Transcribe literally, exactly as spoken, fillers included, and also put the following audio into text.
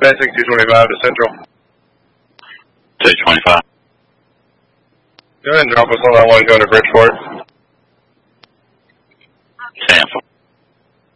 Basic two twenty-five to Central. two twenty-five. Go ahead and drop us on that one going to Bridgeport.